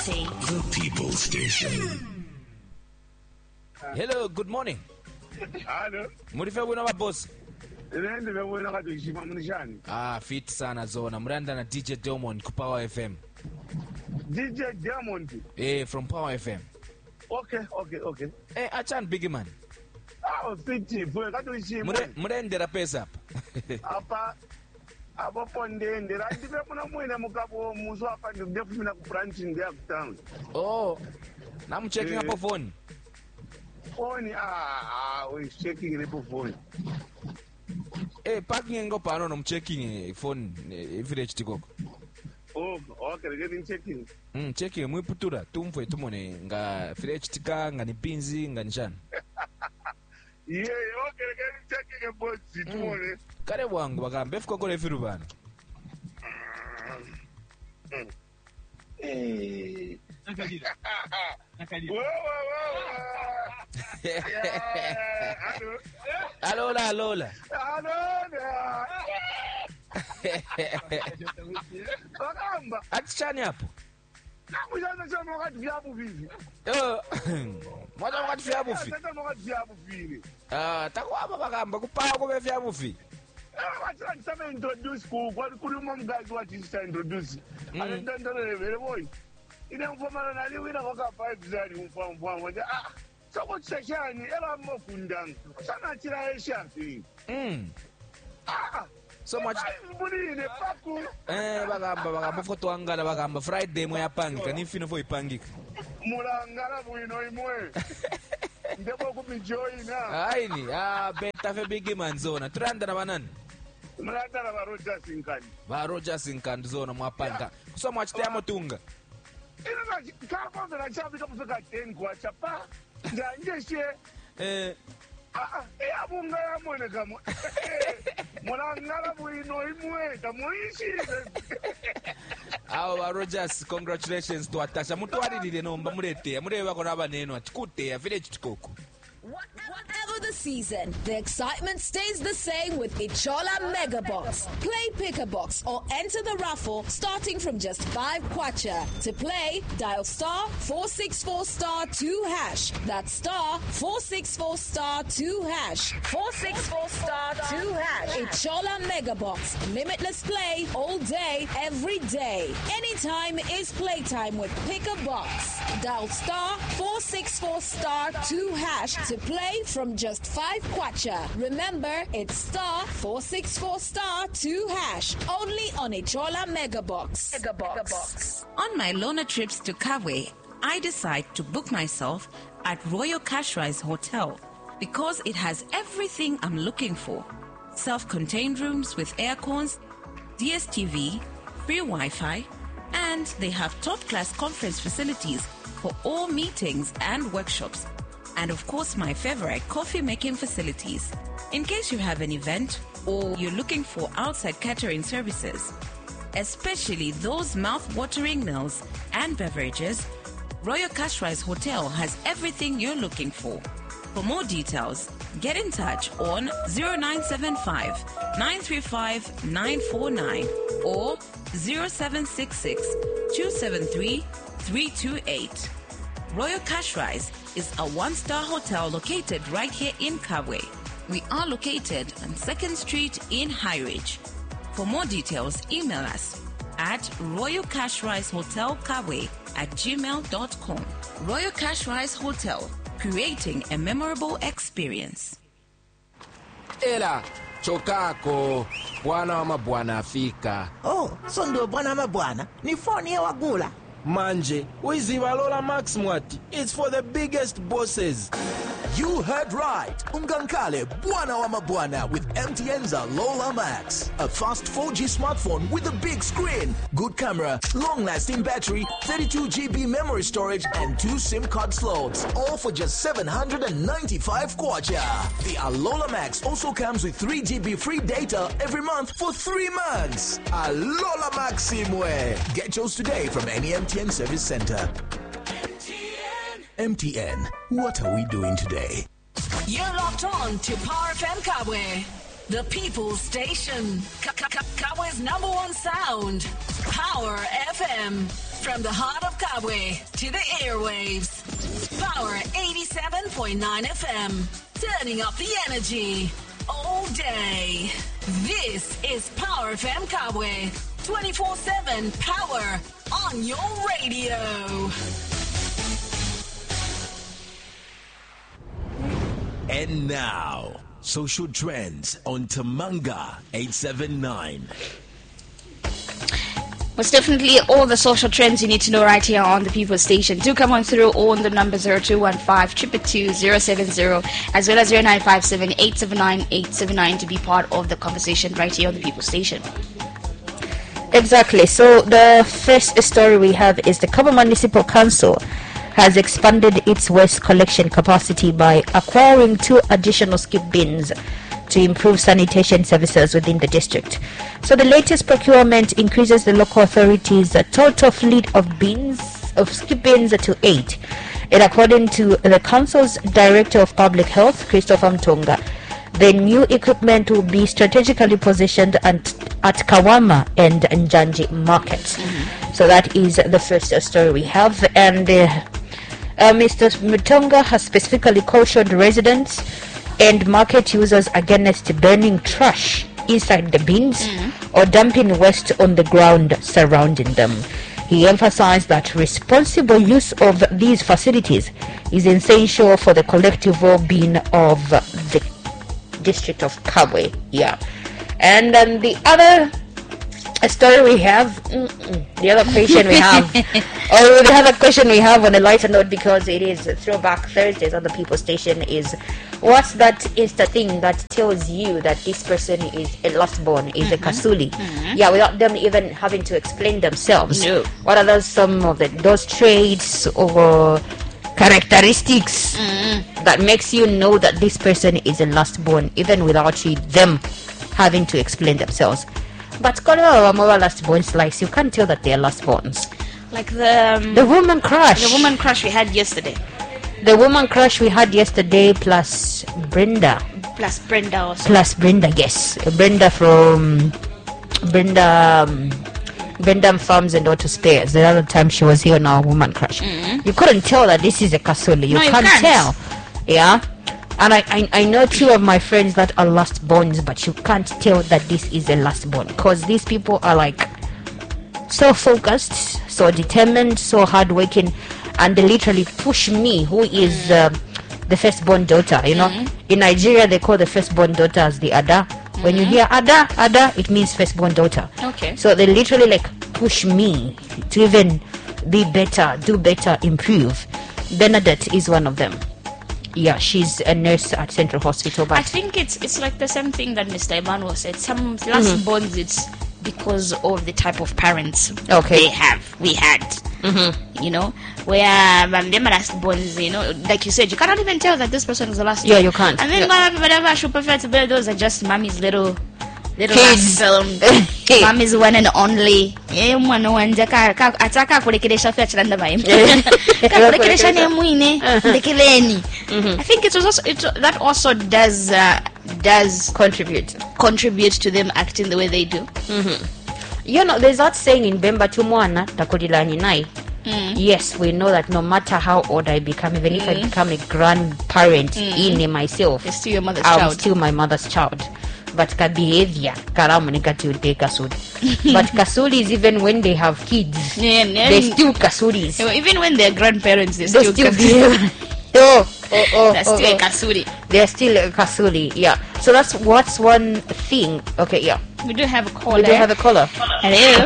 City. The People Station. Hello, good morning. Hello. Murife bwana wa boss. Nende bwana kati shima mnishani. Fit sana zona. Mranda na DJ Diamond ku Power FM. DJ Diamond. From Power FM. Okay. Achan big man. Fiti, fwe kati shima. Mrendera pesa hapa. Abo pondende radibe muna mwina mukabo muzo hapa ndefuna ku branch ndia kutown. I'm checking up phone. Phone we checking the phone. Parking ngo pano no checking phone village tikoko. Okay, getting checking. Checking mwiputura tumfwe tumone nga village tika nga nipinzi nga nishana. Yeah, okay, getting checking about tumone. Kare wangu bakambe fuko kole firu bana. Nakadira. Alola. Bakamba. Atichani hapo. Namujaza chama wakati vyabu vivi. Mwaza wakati vyabu vivi. Sasa wakati vyabu vivi. Takwaba bakamba kupawa kube vyabu vivi. Wacha niseme introduce kuri mgazi wa tisa introduce. Alendandele vile boy. Ine mfomana nali wina waka 5 zali mfomfomwa. Soko tseshani ela mokundanga. Sana chira eshafi. So much. Mbulile paku. Bagamba foto angala bagamba Friday mwe yapangika ni fino fo ipangika. Mulangala bwino imwe. Ndebo kumijoina. Aini, beta fe big man zona. Tranda na banani. Mulanda na Rogers Nkani. Rogers Nkani zona mwapanga. So much te amotunga. Ina kama na chabika kufika 10 kwa chapa. Ndanjeshe. Abunga ya mwene kama. Mulangala bwino imwe tamuishi. Rogers, congratulations to Atasha. Mutwalilile nomba mulete. Murebe bakona abaneno atikute ya village tikoko. Whatever the season, the excitement stays the same with Ichola Mega Box. Play Pick a Box or enter the raffle starting from just 5 kwacha. To play, dial star 464 star 2 hash. That's star 464 star 2 hash. 464 star 2 hash. Ichola Mega Box. Limitless play all day, every day. Anytime is playtime with Pick a Box. Dial star 464 star 2 hash to play from just 5 kwacha. Remember, it's star 464 star 2 hash. Only on Ichola Mega Box. On my loner trips to Kawe, I decide to book myself at Royal Cashrise Hotel because it has everything I'm looking for. Self-contained rooms with air cons, DSTV, free Wi-Fi, and they have top-class conference facilities for all meetings and workshops. And of course, my favorite, coffee-making facilities. In case you have an event or you're looking for outside catering services, especially those mouth-watering meals and beverages, Royal Cashrise Hotel has everything you're looking for. For more details, get in touch on 0975 935 949 or 0766 273 328. Royal Cashrise is a one-star hotel located right here in Kawe. We are located on 2nd Street in High Ridge. For more details, email us at royalcashrisehotelkawe@gmail.com. Royal Cashrise Hotel, creating a memorable experience. Ela, chokako, bwana wa mabwana afika. So ndo bwana wa mabwana, ni phone ya wagula. Manje, wiziba Lola Max mwati. It's for the biggest bosses. You heard right. Ungankale Bwana wa Mabwana with MTN's Lola Max. A fast 4G smartphone with a big screen, good camera, long-lasting battery, 32 GB memory storage, and 2 SIM card slots. All for just 795 kwacha. The Alola Max also comes with 3 GB free data every month for 3 months. Alola Maximwe. Get yours today from any MTN service center. MTN, what are we doing today? You're locked on to Power FM Kawe, the people's station. Kawe's #1 sound. Power FM. From the heart of Kabwe to the airwaves. Power 87.9 FM. Turning up the energy all day. This is Power FM Kabwe. 24/7 power on your radio. And now, social trends on Tamanga 879. Most definitely all the social trends you need to know right here on the People's Station. Do come on through on the number 0215-222-070 as well as 0957-879-879 to be part of the conversation right here on the People's Station. Exactly. So the first story we have is the Kabwe Municipal Council has expanded its waste collection capacity by acquiring 2 additional skip bins to improve sanitation services within the district. So the latest procurement increases the local authorities' total fleet of skip bins to 8. And according to the council's Director of Public Health, Christopher Mtonga, the new equipment will be strategically positioned at Kawama and Njanji markets. So that is the first story we have. And Mr. Mtonga has specifically cautioned residents and market users against burning trash inside the bins or dumping waste on the ground surrounding them. He emphasized that responsible use of these facilities is essential for the collective well-being of the district of Kabwe. Yeah. And then the other story we have, the other question we have, or the other question we have on a lighter note, because it is Throwback Thursdays on the People's Station, is what's that Insta thing that tells you that this person is a lost born, is a Kasuli? Yeah, without them even having to explain themselves. No. What are some of those traits or characteristics that makes you know that this person is a lost born, even without them having to explain themselves? But last borns, like, you can't tell that they are last borns. Like the woman crush. The woman crush we had yesterday. The woman crush we had yesterday plus Brenda. Plus Brenda also. Plus Brenda, yes. Brenda from Brenda Farms and Auto Spares. The other time she was here on our woman crush. You couldn't tell that this is a Kasuli. You can't tell. Yeah. And I know 2 of my friends that are last borns, but you can't tell that this is a last born, because these people are like so focused, so determined, so hardworking, and they literally push me, who is the firstborn daughter. You know, in Nigeria they call the firstborn daughter as the Ada. When you hear Ada, it means firstborn daughter. Okay. So they literally like push me to even be better, do better, improve. Bernadette is one of them. Yeah, she's a nurse at Central Hospital. But I think it's like the same thing that Mr. Emmanuel said. Some last borns, it's because of the type of parents we had. You know, where them last borns, you know, like you said, you cannot even tell that this person is the last. Yeah, you can't. And then whatever I should prefer to be, those are just mommy's little kids. Film. Mommy's one and only. Ataka kurekeresha fya chiranda baim. Kurekeresha ne muine ndekileni. I think that also does contribute to them acting the way they do. You know, there's that saying in Bemba Tumwana takulilani nai. Yes, we know that no matter how old I become, even if I become a grandparent in myself, you're still your mother's I'm child. still my mother's child. But ka behavior, karamunika to take kasuli. But kasulis, even when they have kids, they're still kasulis. Even when they're grandparents, they're still behave. They're still a kasuri. They're still a kasuri, yeah. So what's one thing. Okay, yeah. We do have a caller. Hello.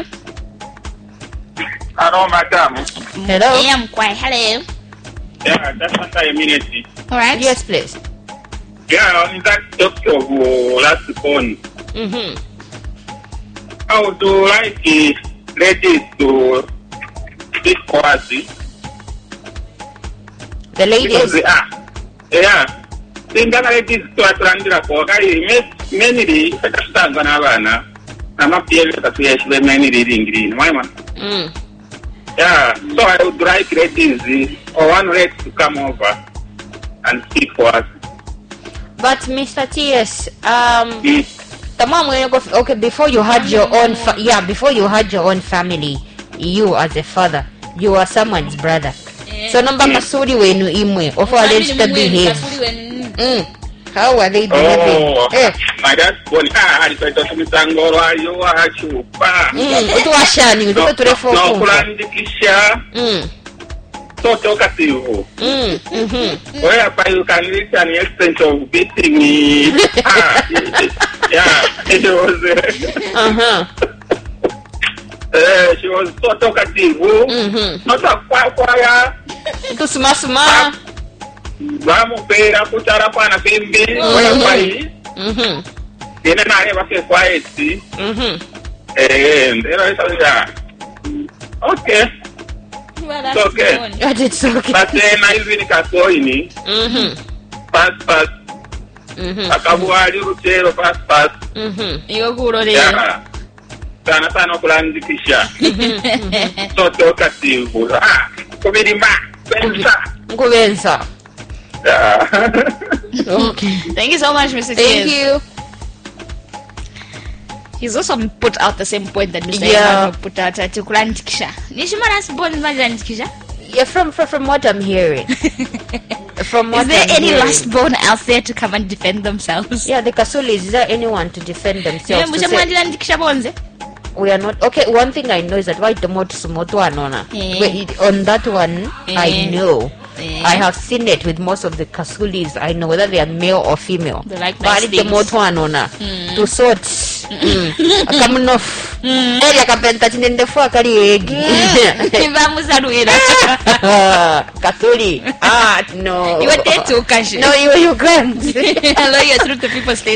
Hello, madam. Hello. Hello. Yeah, that's what I mean. All right. Yes, please. Yeah, on that topic of last phone. I would like ladies to speak quasi. The ladies? Yeah. Singana ladies to atrandira kwa many katastanga na bana. Na pia katuyashwe many reading green. Why man? Yeah, so I would like ladies or one lady to come over and speak for us. But Mr. T.S., okay, before you had your own, before you had your own family, you as a father, You are someone's brother. So number kasuri wenu imwe of alleged to behave. How are they behaving? My dad born alipeta tumisangoro ayo achupa. Utuwashani utuko turefo. No kulandikisha. Toka tivo. Where you can reach an extent of beating me. Yeah, it was. She was so talkative. Not a kwaya. To suma. Vamos pera kuchara pana pembe. Where pai. Tiene na eva que quiet. Era esa. Okay. Well, that's okay. It's okay. But then I really can't go in. Pass. Akabuari rutero pass. Yoguro de. Yeah. Sana kulandikisha. So talkative. Komedima. Kubenza. Okay. Thank you so much, Mr. Thank you. He's also put out the same point that Mr. Emmanuel put out to kulandikisha. Nishimaras born kulandikisha? Yeah, from what I'm hearing. From what is there I'm any hearing. last born out there to come and defend themselves? Yeah, the Kasulis. Is there anyone to defend themselves? To say, we are not okay. One thing I know is that white Sumoto Anona. On that one, I know. I have seen it with most of the Kasulis. I know whether they are male or female. They like nice things. To sort. Coming off. Area kapenta chinende fwa kali egi. Kasuli. No. You were there too, Kashi. No, you can't. Hello, you're through to People Station.